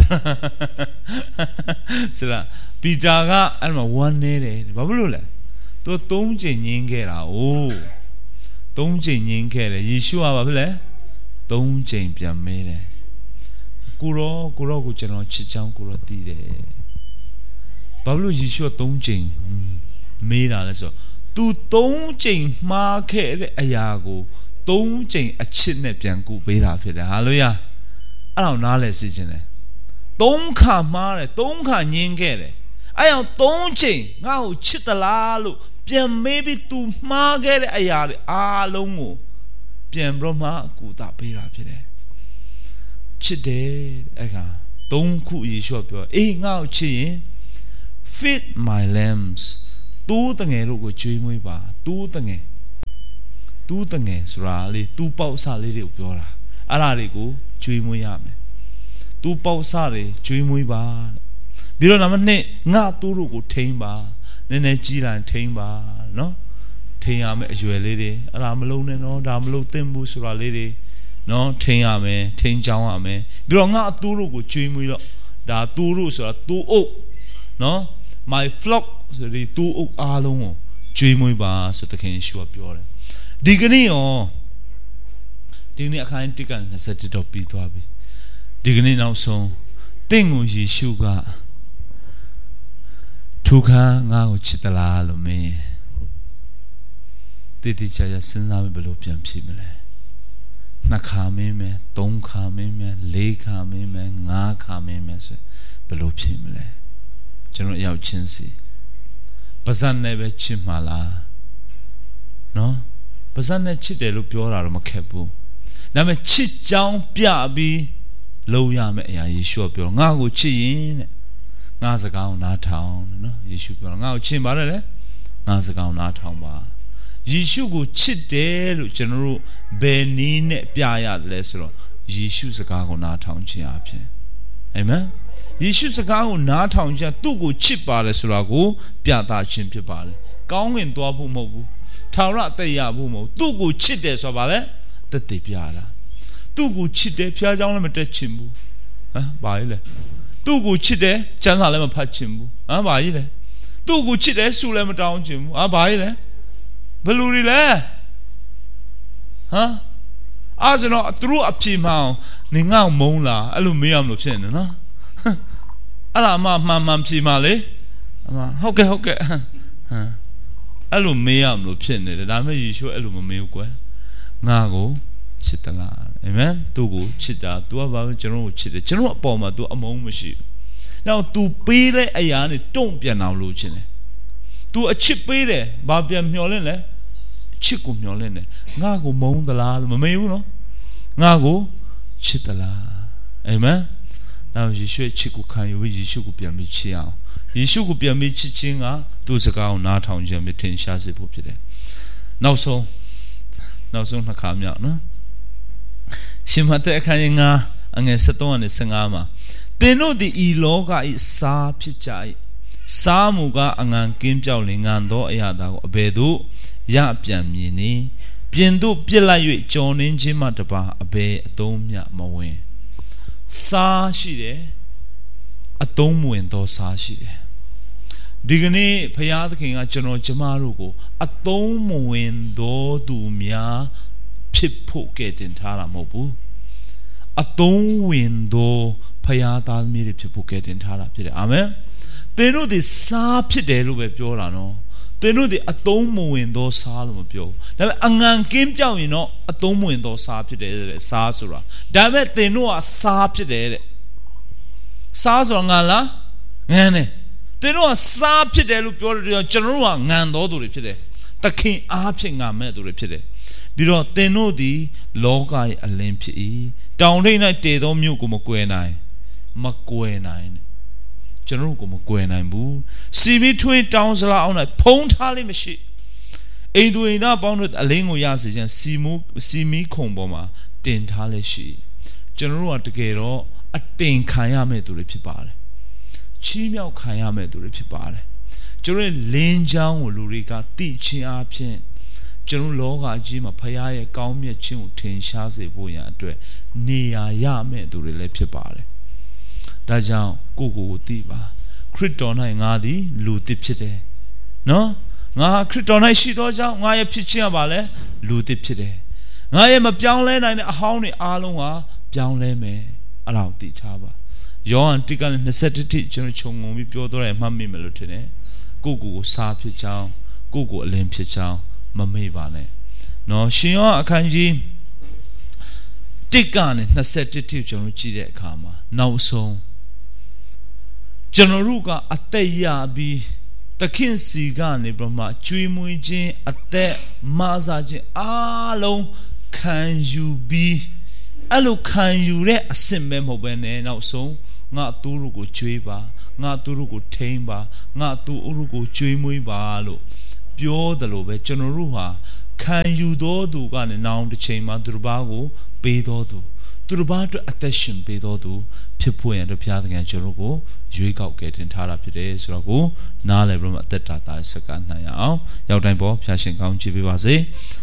ဆရာပီတာကအဲ့မှာဝမ်းနေတယ်ဘာဖြစ်လို့လဲသူသုံးချိန်ညင်းခဲ့တာ哦သုံးချိန်ညင်းခဲ့တယ်ယေရှုကဘာဖြစ်လဲသုံးချိန်ပြန်မေးတယ်ကိုရောကိုရောကိုကျွန်တော်ချစ်ချောင်းကိုရောသိတယ်ဘာဖြစ်လို့ယေရှုကသုံးချိန်မေးတာလဲဆိုသူသုံးချိန်မှားခဲ့တဲ့အရာကိုသုံးချိန်အချစ်နဲ့ပြန်ကူပေးတာဖြစ်တယ်ဟာလေယာအဲ့တော့နားလဲစီခြင်းတယ်သုံးခါမှားတယ်သုံးခါညင်းခဲ့တယ်အဲ့အောင်သုံးချိန်ငါ့ကိုချစ်သလားလို့ပြန်မေးပြီး तू မှားခဲ့တဲ့အရာတွေအားလုံးကိုပြန်ပြီးတော့မှကုသပေးတာဖြစ်တယ်ချစ်တယ်အဲ့ကသုံးခုယေရှုပြောအေးငါ့ကိုချစ်ရင် feed my lambs တူးတငယ်တို့ကိုကျွေးမွေးပါတူးတငယ်တူးတငယ်ဆိုတာလေတူးပေါက်စားလေးတွေကိုပြောတာအဲ့ဒါတွေကိုကျွေးမွေးရမယ်တူးပေါက်စားတွေကျွေးမွေးပါပြီးတော့နံပါတ်နှစ်ငါတူးတို့ကိုထိန်းပါနည်းနည်းကြီးလာထိန်းပါနော်ထိန်းရမယ်အရွယ်လေးတွေအဲ့ဒါမလုံးနဲ့နော်ဒါမလုံးသင့်ဘူးဆိုတာလေးတွေနော်ထိန်းရမယ်ထိန်းချောင်းရမယ်ပြီးတော့ငါအတူးတို့ကိုကျွေးမွေးတော့ဒါတူးတို့ဆိုတာတူးအုပ်နော် my flock ဆိုဒီတူးအုပ်အားလုံးကိုကျွေးမွေးပါဆိုတဲ့ခင်ယေရှုကပြောတယ်ဒီကနေ့ရောဒီနေ့အခါင်းတစ်ကနှစ်စက်တော့ပြီးသွားပြီဒီကနေ့နောက်ဆုံးတင့်ကိုယေရှုကထိုခါငါ့ကိုချစ်သလားလို့မင်းတည်တည်ချာချာစဉ်းစားပြီးဘယ်လိုပြန်ဖြေမလဲနှစ်ခါမင်းမယ်သုံးခါမင်းမယ်လေးခါမင်းမယ်ငါးခါမင်းမယ်ဆိုဘယ်လိုဖြေမလဲကျွန်တော်အရောက်ချင်းစီပါဇက်နဲ့ပဲချစ်မှာလားနော်ပါဇက်နဲ့ချစ်တယ်လို့ပြောတာတော့မခက်ဘူးဒါပေမဲ့ချစ်ကြောင်းပြပြီးလုံးရမယ့်အရာယေရှုကပြောငါ့ကိုချစ်ရင်တဲ့ငါစကားကိုနားထောင်တဲ့နော်ယေရှုပြောငါ့ကိုချစ်ပါတယ်လေငါစကားကိုနားထောင်ပါယေရှုကိုချစ်တယ်လို့ကျွန်တော်တို့ဘယ်နည်းနဲ့ပြရတယ်လဲဆိုတော့ယေရှုစကားကိုနားထောင်ခြင်းအဖြစ်အာမင်ယေရှုစကားကိုနားထောင်ခြင်းသူ့ကိုချစ်ပါတယ်ဆိုတာကိုပြသခြင်းဖြစ်ပါတယ်ကောင်းကင်သွားဖို့မဟုတ်ဘူးထာဝရအသက်ရဖို့မဟုတ်သူ့ကိုချစ်တယ်ဆိုတာဗာလဲတက်တည်ပြတာသူ့ကိုချစ်တယ်ဖျားเจ้าလည်းမတက်ချင်ဘူးဟမ်ဘာလဲသူ့ကိုချစ်တယ်ကျမ်းစာလည်းမဖတ်ချင်ဘူးဟမ်ဘာကြီးလဲသူ့ကိုချစ်တယ်ဆုလည်းမတောင်းချင်ဘူးဟာဘာကြီးလဲဘယ်လိုတွေလဲဟမ်အားစတော့သူတို့အပြေမှအောင်နေငါ့မုန်းလားအဲ့လိုမေးအောင်လို့ဖြစ်နေနော်အဲ့ဒါမှမှန်မှန်ပြေမှလေအမဟုတ်ကဲ့ဟုတ်ကဲ့ဟမ်အဲ့လိုမေးအောင်လို့ဖြစ်နေတယ်ဒါပေမဲ့ယေရှုအဲ့လိုမမေးဘူးကွယ်ငါကိုချစ်သလားအာမင်သူ့ကိုချစ်တာ तू ကဘာလို့ကျွန်တော်ကိုချစ်တယ်ကျွန်တော်အပေါ်မှာ तू အမုန်းမရှိဘူးနောက် तू ပေးတဲ့အရာနဲ့တုံ့ပြန်အောင်လုပ်ခြင်းတယ် तू အချစ်ပေးတယ်ဘာပြန်မျှော်လင့်လဲအချစ်ကိုမျှော်လင့်တယ်ငါကိုမုန်းသလားလို့မမေးဘူးနော်ငါကိုချစ်သလားအာမင်နောက်ယေရှုချစ်ကိုခံယူပြီးယေရှုကိုပြန်ပြီးချစ်အောင်ယေရှုကိုပြန်ပြီးချစ်ခြင်းကသူ့စကားကိုနားထောင်ခြင်းဖြစ်ထင်ရှားစေဖို့ဖြစ်တယ်နောက်ဆုံးနောက်ဆုံးနှစ်ခါမြောက်နော်ရှင်မဿဲအခန်းကြီးငါအငယ်၁၃နဲ့၁၅မှာသင်တို့သည်ဤလောက၏စားဖြစ်ကြ၏စားမှုကအငံကင်းပြောက်လင်ငံသောအရာသာကိုအဘယ်သို့ရပြန်မြင်နေပြင်သို့ပြစ်လိုက်၍ကြော်နှင်းခြင်းမှတပါအဘယ်အသုံးမျှမဝင်စားရှိတယ်အသုံးမဝင်သောစားရှိတယ်ဒီကနေ့ဘုရားသခင်ကကျွန်တော်ကျမတို့ကိုအသုံးမဝင်သောသူများဖြစ်ဖို့ကဲတင်ထားတာမဟုတ်ဘူးအသုံးဝင်သောဖယားသားသမီးတွေဖြစ်ဖို့ကဲတင်ထားတာဖြစ်တယ်အာမင်သင်တို့ဒီစားဖြစ်တယ်လို့ပဲပြောတာနော်သင်တို့ဒီအသုံးမဝင်သောစားလို့မပြောဘူးဒါပေမဲ့အငံကင်းပြောက်ရင်တော့အသုံးမဝင်သောစားဖြစ်တယ်တဲ့စားဆိုတာဒါပေမဲ့သင်တို့ကစားဖြစ်တယ်တဲ့စားဆိုတာငါလားငန်းတယ်သင်တို့ကစားဖြစ်တယ်လို့ပြောတယ်ကျွန်တော်တို့ကငံတော်သူတွေဖြစ်တယ်သခင်အားဖြင့်ငါမဲ့သူတွေဖြစ်တယ်ပြီးတော့သင်တို့သည်လောကရဲ့အလင်းဖြစ်၏တောင်ထိပ်၌တည်သောမြို့ကိုမကွယ်နိုင်မကွယ်နိုင်ကျွန်တော်တို့ကိုမကွယ်နိုင်ဘူးစီမီထွင်းတောင်စလာအောင်၌ဖုံးထားလိမ့်မရှိအိမ်သူအိမ်သားပေါင်းတို့အလင်းကိုရစေခြင်းစီမူစီမီခုံပေါ်မှာတင်ထားလိမ့်ရှိကျွန်တော်တို့ကတကယ်တော့အတင်ခံရမယ့်သူတွေဖြစ်ပါတယ်ချီးမြှောက်ခံရမယ့်သူတွေဖြစ်ပါတယ်ကျွန်တော်လင်းချောင်းကိုလူတွေကသိချင်းအဖြစ်ကျွန်တော်လောကကြီးမှာဖခင်ရဲ့ကောင်းမြတ်ခြင်းကိုထင်ရှားစေဖို့ရန်အတွက်နေရာရမယ့်သူတွေလည်းဖြစ်ပါတယ်။ဒါကြောင့်ကိုကိုကိုသိပါခရစ်တော်၌ငါသည်လူသစ်ဖြစ်တယ်။နော်ငါခရစ်တော်၌ရှိသောကြောင့်ငါရဲ့ဖြစ်ခြင်းကပါလဲလူသစ်ဖြစ်တယ်။ငါရဲ့မပြောင်းလဲနိုင်တဲ့အဟောင်းတွေအားလုံးဟာပြောင်းလဲမယ်။အဲ့ဒါကိုသိထားပါ။ယောဟန်တစ်ကလည်း၂၁ထိကျွန်တော်ခြုံငုံပြီးပြောတော့ရမှတ်မိမယ်လို့ထင်တယ်။ကိုကိုကိုစားဖြစ်ကြောင်းကိုကိုအလင်းဖြစ်ကြောင်းမမေ့ပါနဲ့နော်ရှင်ယောအခန်းကြီးတစ်ကနေ၂၁ထိကျွန်တော်ကြည့်တဲ့အခါမှာနောက်ဆုံးကျွန်တော်တို့ကအသက်ရပြီးတခင်စီကနေပြမကျွေးမွေးခြင်းအသက်မဆာခြင်းအားလုံးခံယူပြီးအဲ့လိုခံယူတဲ့အစင်ပဲမဟုတ်ဘဲနဲ့နောက်ဆုံးငါသူတို့ကိုကျွေးပါငါသူတို့ကိုထိန်းပါငါသူတို့ကိုကျွေးမွေးပါလို့ပြောတယ်လို့ပဲကျွန်တော်တို့ဟာခံယူတော်သူကနေနောင်တစ်ချိန်မှာသူတို့ဘာကိုပေးတော်သူသူတို့ဘာအတွက်အသက်ရှင်ပေးတော်သူဖြစ်ဖို့ရတဲ့ဘုရားသခင်ကျွန်တော်ကိုရွေးကောက်ကယ်တင်ထားတာဖြစ်တယ်ဆိုတော့ကိုနားလည်ပြီးတော့အသက်တာတာစကားနိုင်အောင်ရောက်တိုင်းပေါ်ဘုရားရှင်ကောင်းချီးပေးပါစေ